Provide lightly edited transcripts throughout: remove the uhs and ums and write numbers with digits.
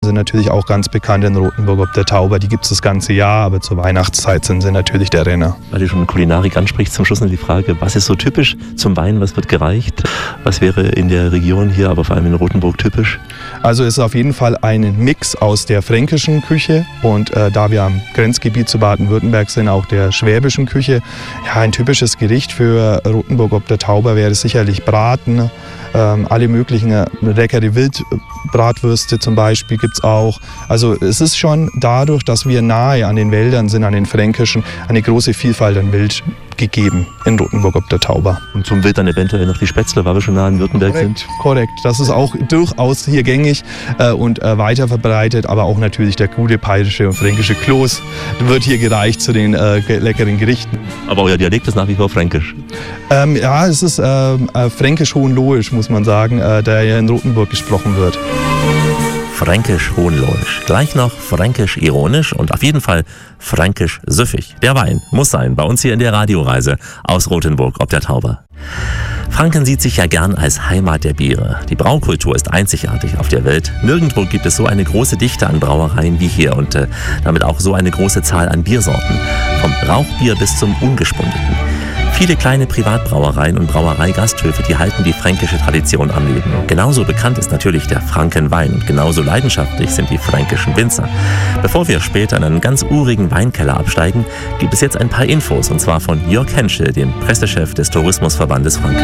sind natürlich auch ganz bekannt in Rothenburg ob der Tauber. Die gibt es das ganze Jahr, aber zur Weihnachtszeit sind sie natürlich der Renner. Weil du schon Kulinarik ansprichst, zum Schluss noch die Frage, was ist so typisch zum Wein, was wird gereicht? Was wäre in der Region hier, aber vor allem in Rothenburg typisch? Also es ist auf jeden Fall ein Mix aus der fränkischen Küche und da wir am Grenzgebiet zu Baden-Württemberg sind, auch der schwäbischen Küche. Ja, ein typisches Gericht für Rothenburg ob der Tauber wäre sicherlich Braten. Alle möglichen leckere Wildbratwürste zum Beispiel gibt es auch. Also es ist schon dadurch, dass wir nahe an den Wäldern sind, an den Fränkischen, eine große Vielfalt an Wild gegeben in Rothenburg ob der Tauber. Und zum Wild dann eventuell noch die Spätzle, weil wir schon nah in Württemberg sind. Korrekt, das ist auch durchaus hier gängig und weiter verbreitet, aber auch natürlich der gute bayerische und fränkische Kloß wird hier gereicht zu den leckeren Gerichten. Aber euer Dialekt ist nach wie vor fränkisch? Ja, es ist fränkisch-hohenlohisch, muss man sagen, der ja in Rothenburg gesprochen wird. Fränkisch-hohenlohisch. Gleich noch fränkisch-ironisch und auf jeden Fall fränkisch-süffig. Der Wein muss sein, bei uns hier in der Radioreise aus Rothenburg ob der Tauber. Franken sieht sich ja gern als Heimat der Biere. Die Braukultur ist einzigartig auf der Welt. Nirgendwo gibt es so eine große Dichte an Brauereien wie hier und damit auch so eine große Zahl an Biersorten. Vom Rauchbier bis zum Ungespundeten. Viele kleine Privatbrauereien und Brauereigasthöfe, die halten die fränkische Tradition am Leben. Genauso bekannt ist natürlich der Frankenwein und genauso leidenschaftlich sind die fränkischen Winzer. Bevor wir später in einen ganz urigen Weinkeller absteigen, gibt es jetzt ein paar Infos, und zwar von Jörg Henschel, dem Pressechef des Tourismusverbandes Franken.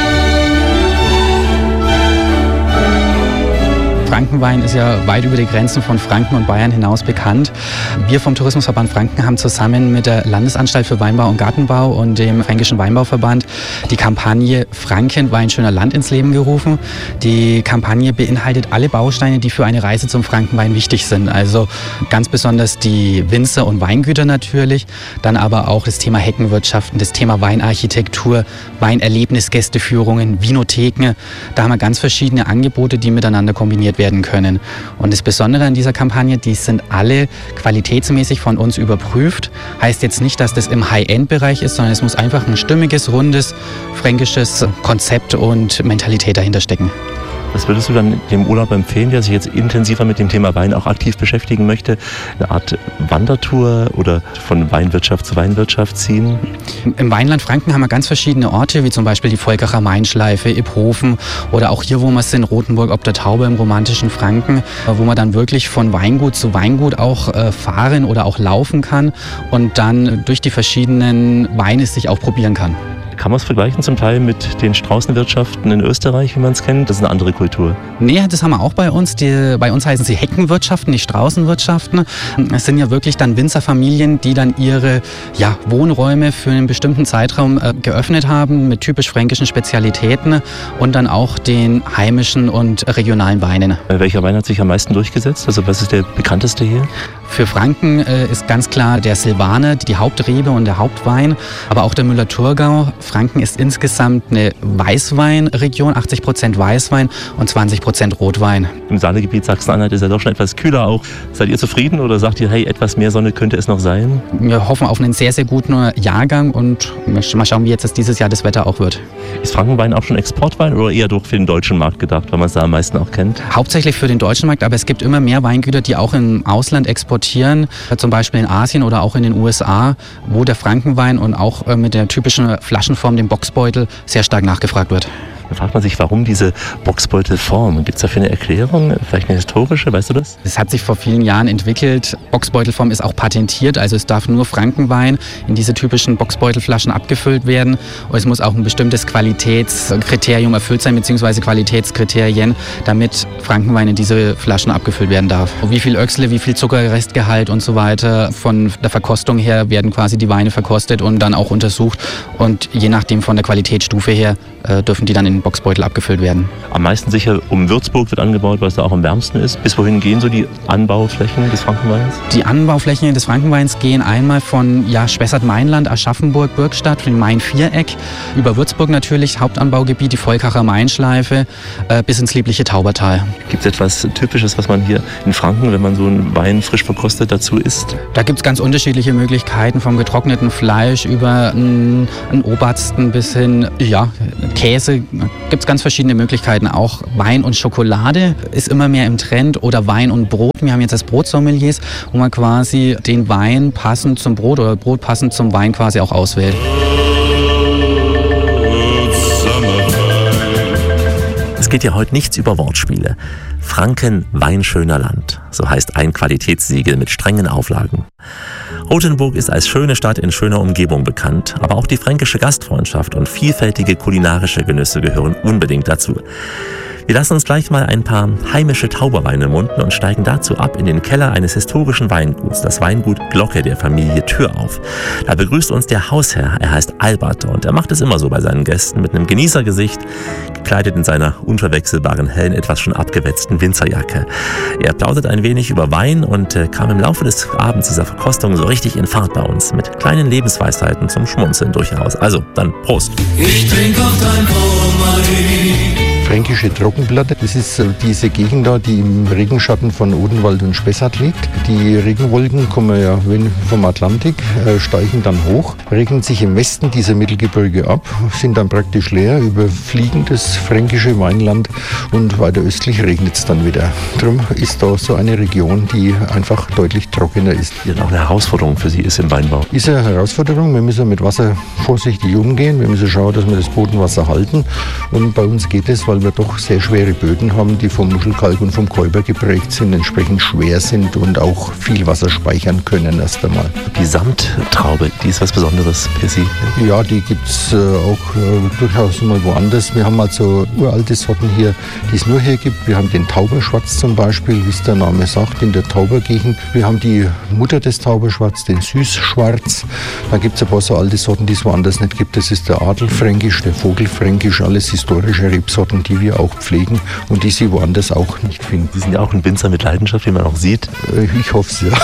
Frankenwein ist ja weit über die Grenzen von Franken und Bayern hinaus bekannt. Wir vom Tourismusverband Franken haben zusammen mit der Landesanstalt für Weinbau und Gartenbau und dem Fränkischen Weinbauverband die Kampagne Frankenwein schöner Land ins Leben gerufen. Die Kampagne beinhaltet alle Bausteine, die für eine Reise zum Frankenwein wichtig sind. Also ganz besonders die Winzer und Weingüter natürlich, dann aber auch das Thema Heckenwirtschaften, das Thema Weinarchitektur, Weinerlebnisgästeführungen, Vinotheken. Da haben wir ganz verschiedene Angebote, die miteinander kombiniert werden können. Und das Besondere an dieser Kampagne, die sind alle qualitätsmäßig von uns überprüft. Heißt jetzt nicht, dass das im High-End-Bereich ist, sondern es muss einfach ein stimmiges, rundes, fränkisches Konzept und Mentalität dahinter stecken. Was würdest du dann dem Urlaub empfehlen, der sich jetzt intensiver mit dem Thema Wein auch aktiv beschäftigen möchte? Eine Art Wandertour oder von Weinwirtschaft zu Weinwirtschaft ziehen? Im Weinland Franken haben wir ganz verschiedene Orte, wie zum Beispiel die Volkacher Mainschleife, Iphofen oder auch hier, wo wir sind, Rothenburg ob der Tauber im romantischen Franken, wo man dann wirklich von Weingut zu Weingut auch fahren oder auch laufen kann und dann durch die verschiedenen Weine sich auch probieren kann. Kann man es vergleichen zum Teil mit den Straußenwirtschaften in Österreich, wie man es kennt? Das ist eine andere Kultur. Nee, das haben wir auch bei uns. Bei uns heißen sie Heckenwirtschaften, nicht Straußenwirtschaften. Es sind ja wirklich dann Winzerfamilien, die dann ihre Wohnräume für einen bestimmten Zeitraum geöffnet haben mit typisch fränkischen Spezialitäten und dann auch den heimischen und regionalen Weinen. Welcher Wein hat sich am meisten durchgesetzt? Also was ist der bekannteste hier? Für Franken ist ganz klar der Silvaner, die Hauptrebe und der Hauptwein, aber auch der Müller-Thurgau. Franken ist insgesamt eine Weißweinregion, 80% Weißwein und 20% Rotwein. Im Saalegebiet Sachsen-Anhalt ist ja doch schon etwas kühler auch. Seid ihr zufrieden oder sagt ihr, hey, etwas mehr Sonne könnte es noch sein? Wir hoffen auf einen sehr, sehr guten Jahrgang und mal schauen, wie jetzt dieses Jahr das Wetter auch wird. Ist Frankenwein auch schon Exportwein oder eher doch für den deutschen Markt gedacht, weil man es da am meisten auch kennt? Hauptsächlich für den deutschen Markt, aber es gibt immer mehr Weingüter, die auch im Ausland exportieren, zum Beispiel in Asien oder auch in den USA, wo der Frankenwein und auch mit der typischen Flaschenform, dem Boxbeutel, sehr stark nachgefragt wird. Da fragt man sich, warum diese Boxbeutelform? Gibt es dafür eine Erklärung? Vielleicht eine historische, weißt du das? Es hat sich vor vielen Jahren entwickelt. Boxbeutelform ist auch patentiert, also es darf nur Frankenwein in diese typischen Boxbeutelflaschen abgefüllt werden. Und es muss auch ein bestimmtes Qualitätskriterium erfüllt sein, beziehungsweise Qualitätskriterien, damit Frankenwein in diese Flaschen abgefüllt werden darf. Wie viel Öchsle, wie viel Zuckerrestgehalt und so weiter. Von der Verkostung her werden quasi die Weine verkostet und dann auch untersucht. Und je nachdem von der Qualitätsstufe her dürfen die dann in den Boxbeutel abgefüllt werden. Am meisten sicher um Würzburg wird angebaut, weil es da auch am wärmsten ist. Bis wohin gehen so die Anbauflächen des Frankenweins? Die Anbauflächen des Frankenweins gehen einmal von Spessart-Mainland, Aschaffenburg, Bürgstadt, von dem Main-Viereck, über Würzburg natürlich, Hauptanbaugebiet, die Volkacher Mainschleife, bis ins liebliche Taubertal. Gibt es etwas Typisches, was man hier in Franken, wenn man so einen Wein frisch verkostet, dazu isst? Da gibt es ganz unterschiedliche Möglichkeiten, vom getrockneten Fleisch über einen Obersten bis hin, Käse Da gibt es ganz verschiedene Möglichkeiten. Auch Wein und Schokolade ist immer mehr im Trend oder Wein und Brot. Wir haben jetzt das Brotsommeliers, wo man quasi den Wein passend zum Brot oder Brot passend zum Wein quasi auch auswählt. Es geht ja heute nichts über Wortspiele. Franken, weinschöner Land. So heißt ein Qualitätssiegel mit strengen Auflagen. Rothenburg ist als schöne Stadt in schöner Umgebung bekannt, aber auch die fränkische Gastfreundschaft und vielfältige kulinarische Genüsse gehören unbedingt dazu. Wir lassen uns gleich mal ein paar heimische Tauberweine munden und steigen dazu ab in den Keller eines historischen Weinguts, das Weingut Glocke der Familie Thürauf. Da begrüßt uns der Hausherr, er heißt Albert und er macht es immer so bei seinen Gästen mit einem Genießergesicht, gekleidet in seiner unverwechselbaren hellen, etwas schon abgewetzten Winzerjacke. Er plaudert ein wenig über Wein und kam im Laufe des Abends dieser Verkostung so richtig in Fahrt bei uns, mit kleinen Lebensweisheiten zum Schmunzeln durchaus. Also, dann Prost! Ich trinke auf dein Brommein. Fränkische Trockenplatte, das ist diese Gegend da, die im Regenschatten von Odenwald und Spessart liegt. Die Regenwolken kommen ja vom Atlantik, steigen dann hoch, regnen sich im Westen dieser Mittelgebirge ab, sind dann praktisch leer, überfliegen das fränkische Weinland und weiter östlich regnet es dann wieder. Darum ist da so eine Region, die einfach deutlich trockener ist. Die auch eine Herausforderung für Sie ist im Weinbau. Ist eine Herausforderung, wir müssen mit Wasser vorsichtig umgehen, wir müssen schauen, dass wir das Bodenwasser halten und bei uns geht es, weil wir doch sehr schwere Böden haben, die vom Muschelkalk und vom Käuber geprägt sind, entsprechend schwer sind und auch viel Wasser speichern können erst einmal. Die Samttraube, die ist was Besonderes für Sie? Ja, die gibt es auch durchaus mal woanders. Wir haben also uralte Sorten hier, die es nur hier gibt. Wir haben den Tauberschwarz zum Beispiel, wie es der Name sagt, in der Taubergegend. Wir haben die Mutter des Tauberschwarz, den Süßschwarz. Dann gibt es ein paar so alte Sorten, die es woanders nicht gibt. Das ist der Adelfränkisch, der Vogelfränkisch, alles historische Rebsorten, die wir auch pflegen und die Sie woanders auch nicht finden. Sie sind ja auch ein Winzer mit Leidenschaft, wie man auch sieht. Ich hoffe es, ja.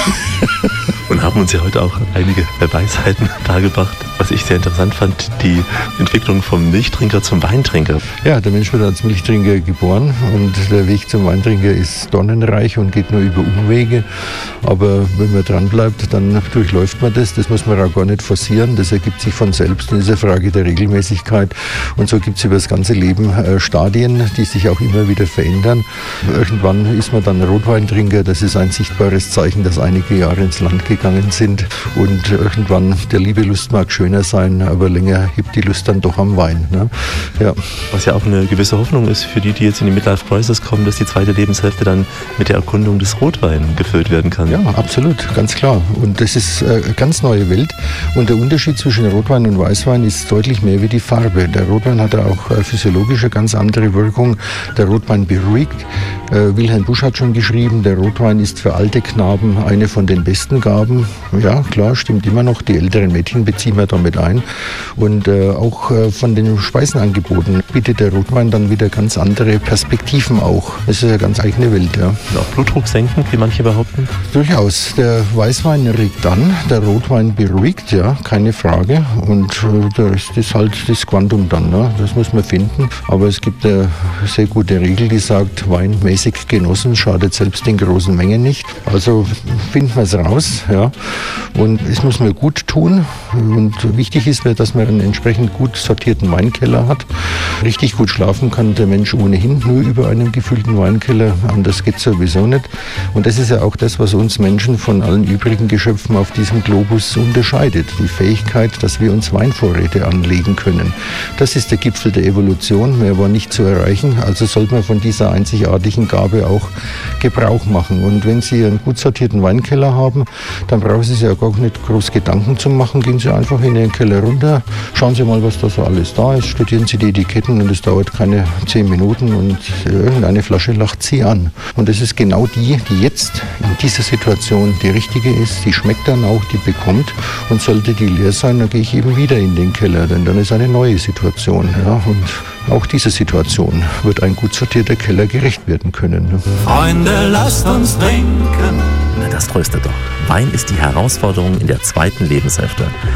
Und haben uns ja heute auch einige Weisheiten dargebracht. Was ich sehr interessant fand, die Entwicklung vom Milchtrinker zum Weintrinker. Ja, der Mensch wird als Milchtrinker geboren und der Weg zum Weintrinker ist dornenreich und geht nur über Umwege. Aber wenn man dran bleibt, dann durchläuft man das. Das muss man auch gar nicht forcieren. Das ergibt sich von selbst. Das ist eine Frage der Regelmäßigkeit. Und so gibt es über das ganze Leben Stadien, die sich auch immer wieder verändern. Irgendwann ist man dann Rotweintrinker. Das ist ein sichtbares Zeichen, dass einige Jahre ins Land gegangen sind. Und irgendwann, der Liebelust mag schöner sein, aber länger hebt die Lust dann doch am Wein. Ne? Ja. Was ja auch eine gewisse Hoffnung ist für die jetzt in die Midlife Crisis kommen, dass die zweite Lebenshälfte dann mit der Erkundung des Rotweins gefüllt werden kann. Ja, absolut, ganz klar. Und das ist eine ganz neue Welt. Und der Unterschied zwischen Rotwein und Weißwein ist deutlich mehr wie die Farbe. Der Rotwein hat ja auch physiologisch eine ganz andere Wirkung. Der Rotwein beruhigt. Wilhelm Busch hat schon geschrieben, der Rotwein ist für alte Knaben eine von den besten Gaben. Ja, klar, stimmt immer noch. Die älteren Mädchen beziehen wir damit ein. Und auch von den Speisenangeboten bietet der Rotwein dann wieder ganz andere Perspektiven auch. Das ist eine ganz eigene Welt. Ja. Und auch Blutdruck senken, wie manche behaupten? Durchaus. Der Weißwein regt an, der Rotwein beruhigt, ja, keine Frage. Und das ist halt das Quantum dann. Ne? Das muss man finden. Aber es gibt eine sehr gute Regel, die sagt, Wein mäßig genossen schadet selbst in großen Mengen nicht. Also finden wir es raus. Ja. Und es muss man gut tun. Und wichtig ist mir, dass man einen entsprechend gut sortierten Weinkeller hat. Richtig gut schlafen kann der Mensch ohnehin nur über einen gefüllten Weinkeller. Anders geht es sowieso nicht. Und das ist ja auch das, was uns Menschen von allen übrigen Geschöpfen auf diesem Globus unterscheidet. Die Fähigkeit, dass wir uns Weinvorräte anlegen können. Das ist der Gipfel der Evolution. Mehr war nicht zu erreichen. Also sollte man von dieser einzigartigen Gabe auch Gebrauch machen. Und wenn Sie einen gut sortierten Weinkeller haben, dann brauchen Sie sich ja gar nicht groß Gedanken zu machen. Gehen Sie einfach in den Keller runter, schauen Sie mal, was da so alles da ist, studieren Sie die Etiketten und es dauert keine 10 Minuten und irgendeine Flasche lacht Sie an. Und das ist genau die jetzt in dieser Situation die richtige ist, die schmeckt dann auch, die bekommt. Und sollte die leer sein, dann gehe ich eben wieder in den Keller, denn dann ist eine neue Situation. Ja? Und auch dieser Situation wird ein gut sortierter Keller gerecht werden können. Freunde, lasst uns trinken. Na, das tröstet doch. Wein ist die Herausforderung in der zweiten Lebenshälfte.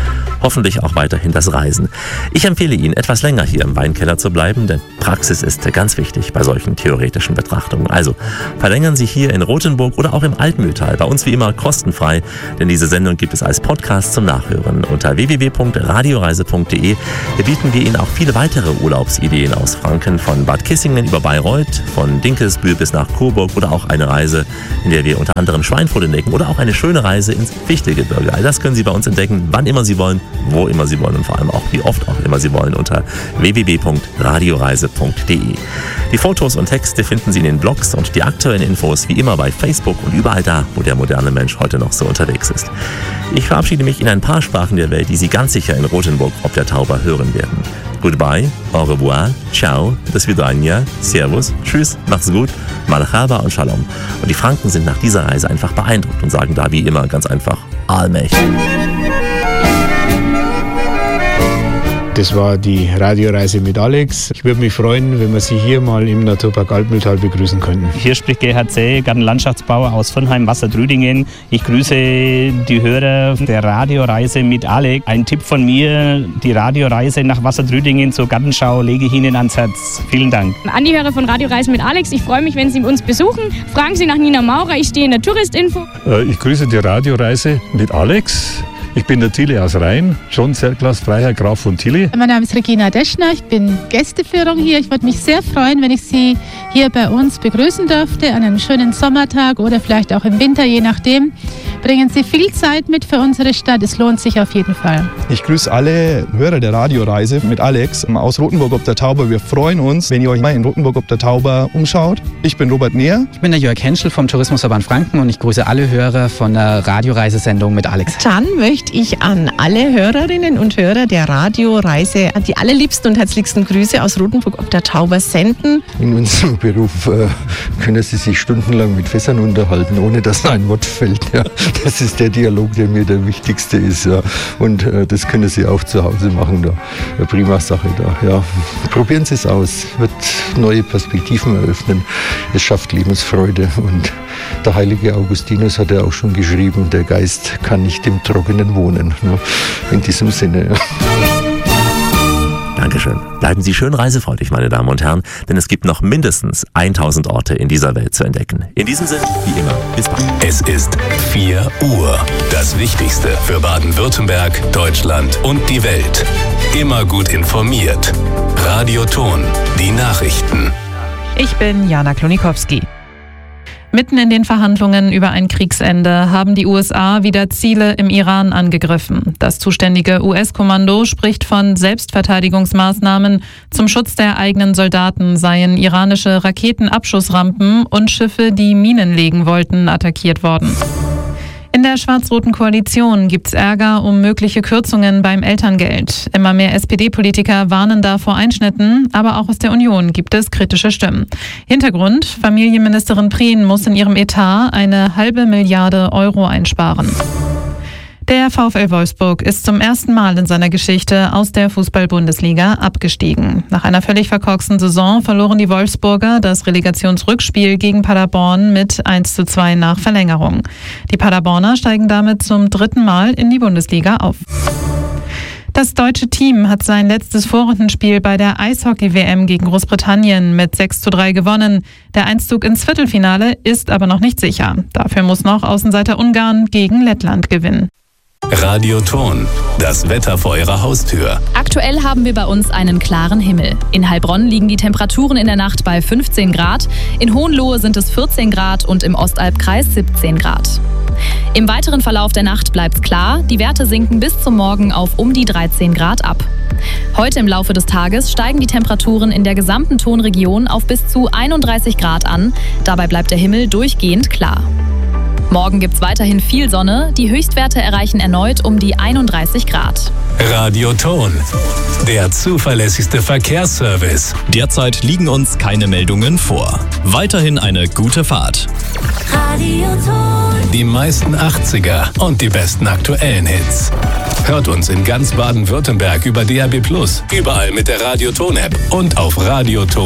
hoffentlich auch weiterhin das Reisen. Ich empfehle Ihnen, etwas länger hier im Weinkeller zu bleiben, denn Praxis ist ganz wichtig bei solchen theoretischen Betrachtungen. Also verlängern Sie hier in Rothenburg oder auch im Altmühltal. Bei uns wie immer kostenfrei, denn diese Sendung gibt es als Podcast zum Nachhören. Unter www.radioreise.de bieten wir Ihnen auch viele weitere Urlaubsideen aus Franken, von Bad Kissingen über Bayreuth, von Dinkelsbühl bis nach Coburg oder auch eine Reise, in der wir unter anderem Schweinfurt entdecken oder auch eine schöne Reise ins Fichtelgebirge. All das können Sie bei uns entdecken, wann immer Sie wollen, wo immer Sie wollen und vor allem auch wie oft auch immer Sie wollen unter www.radioreise.de. Die Fotos und Texte finden Sie in den Blogs und die aktuellen Infos wie immer bei Facebook und überall da, wo der moderne Mensch heute noch so unterwegs ist. Ich verabschiede mich in ein paar Sprachen der Welt, die Sie ganz sicher in Rothenburg ob der Tauber hören werden. Goodbye, au revoir, ciao, do svidania, servus, tschüss, macht's gut, marhaba und shalom. Und die Franken sind nach dieser Reise einfach beeindruckt und sagen da wie immer ganz einfach allmächtig. Das war die Radioreise mit Alex. Ich würde mich freuen, wenn wir Sie hier mal im Naturpark Altmühltal begrüßen könnten. Hier spricht Gerhard Zell, Gartenlandschaftsbauer aus Vonheim, Wassertrüdingen. Ich grüße die Hörer der Radioreise mit Alex. Ein Tipp von mir, die Radioreise nach Wassertrüdingen zur Gartenschau lege ich Ihnen ans Herz. Vielen Dank. An die Hörer von Radioreise mit Alex, ich freue mich, wenn Sie uns besuchen. Fragen Sie nach Nina Maurer, ich stehe in der Touristinfo. Ich grüße die Radioreise mit Alex. Ich bin der Tilly aus Rhein, John Zerglas, Freiherr Graf von Tilly. Mein Name ist Regina Deschner, ich bin Gästeführung hier. Ich würde mich sehr freuen, wenn ich Sie hier bei uns begrüßen dürfte, an einem schönen Sommertag oder vielleicht auch im Winter, je nachdem. Bringen Sie viel Zeit mit für unsere Stadt, es lohnt sich auf jeden Fall. Ich grüße alle Hörer der Radioreise mit Alex aus Rothenburg ob der Tauber. Wir freuen uns, wenn ihr euch mal in Rothenburg ob der Tauber umschaut. Ich bin Robert Neher. Ich bin der Jörg Henschel vom Tourismusverband Franken und ich grüße alle Hörer von der Radioreisesendung mit Alex. Dann möchte ich an alle Hörerinnen und Hörer der Radioreise die allerliebsten und herzlichsten Grüße aus Rothenburg ob der Tauber senden. In unserem Beruf können Sie sich stundenlang mit Fässern unterhalten, ohne dass ein Wort fällt. Ja. Das ist der Dialog, der mir der wichtigste ist. Ja. Und das können Sie auch zu Hause machen. Da. Eine prima Sache da. Ja. Probieren Sie es aus. Wird neue Perspektiven eröffnen. Es schafft Lebensfreude. Und der heilige Augustinus hat ja auch schon geschrieben, der Geist kann nicht im Trockenen wohnen. Ja. In diesem Sinne. Ja. Dankeschön. Bleiben Sie schön reisefreudig, meine Damen und Herren, denn es gibt noch mindestens 1000 Orte in dieser Welt zu entdecken. In diesem Sinne, wie immer, bis bald. Es ist 4 Uhr. Das Wichtigste für Baden-Württemberg, Deutschland und die Welt. Immer gut informiert. Radio Ton, die Nachrichten. Ich bin Jana Klonikowski. Mitten in den Verhandlungen über ein Kriegsende haben die USA wieder Ziele im Iran angegriffen. Das zuständige US-Kommando spricht von Selbstverteidigungsmaßnahmen. Zum Schutz der eigenen Soldaten seien iranische Raketenabschussrampen und Schiffe, die Minen legen wollten, attackiert worden. In der schwarz-roten Koalition gibt's Ärger um mögliche Kürzungen beim Elterngeld. Immer mehr SPD-Politiker warnen da vor Einschnitten, aber auch aus der Union gibt es kritische Stimmen. Hintergrund: Familienministerin Prien muss in ihrem Etat eine halbe Milliarde Euro einsparen. Der VfL Wolfsburg ist zum ersten Mal in seiner Geschichte aus der Fußball-Bundesliga abgestiegen. Nach einer völlig verkorksten Saison verloren die Wolfsburger das Relegationsrückspiel gegen Paderborn mit 1:2 nach Verlängerung. Die Paderborner steigen damit zum 3. Mal in die Bundesliga auf. Das deutsche Team hat sein letztes Vorrundenspiel bei der Eishockey-WM gegen Großbritannien mit 6:3 gewonnen. Der Einzug ins Viertelfinale ist aber noch nicht sicher. Dafür muss noch Außenseiter Ungarn gegen Lettland gewinnen. Radio Ton, das Wetter vor Ihrer Haustür. Aktuell haben wir bei uns einen klaren Himmel. In Heilbronn liegen die Temperaturen in der Nacht bei 15 Grad, in Hohenlohe sind es 14 Grad und im Ostalbkreis 17 Grad. Im weiteren Verlauf der Nacht bleibt's klar, die Werte sinken bis zum Morgen auf um die 13 Grad ab. Heute im Laufe des Tages steigen die Temperaturen in der gesamten Tonregion auf bis zu 31 Grad an, dabei bleibt der Himmel durchgehend klar. Morgen gibt's weiterhin viel Sonne, die Höchstwerte erreichen erneut um die 31 Grad. Radio Ton, der zuverlässigste Verkehrsservice. Derzeit liegen uns keine Meldungen vor. Weiterhin eine gute Fahrt. Radio Ton. Die meisten 80er und die besten aktuellen Hits. Hört uns in ganz Baden-Württemberg über DAB+, überall mit der Radio Ton App und auf radioton.